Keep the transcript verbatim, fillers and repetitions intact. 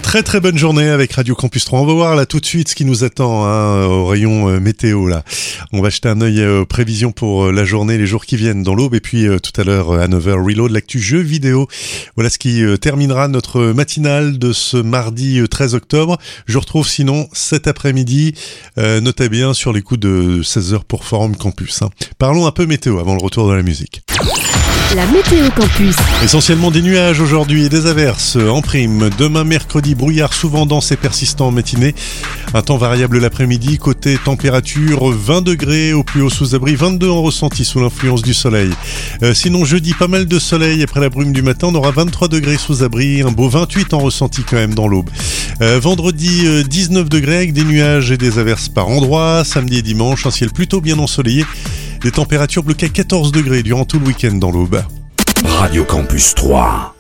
Très très bonne journée avec Radio Campus trois. On va voir là tout de suite ce qui nous attend hein, au rayon euh, météo là. On va jeter un œil aux prévisions pour euh, la journée, les jours qui viennent dans l'Aube et puis euh, tout à l'heure à neuf heures Reload, l'actu jeu vidéo. Voilà ce qui euh, terminera notre matinale de ce mardi euh, treize octobre. Je retrouve sinon cet après-midi, euh, notez bien sur les coups de seize heures pour Forum Campus. Hein. Parlons un peu météo avant le retour de la musique. La météo campus. Essentiellement des nuages aujourd'hui et des averses en prime. Demain mercredi, brouillard souvent dense et persistant en matinée. Un temps variable l'après-midi. Côté température, vingt degrés au plus haut sous-abri, vingt-deux en ressenti sous l'influence du soleil. Euh, sinon jeudi, pas mal de soleil après la brume du matin. On aura vingt-trois degrés sous-abri, un beau vingt-huit en ressenti quand même dans l'Aube. Euh, vendredi, euh, dix-neuf degrés avec des nuages et des averses par endroits. Samedi et dimanche, un ciel plutôt bien ensoleillé. Des températures bloquées à quatorze degrés durant tout le week-end dans l'Aube. Radio Campus trois.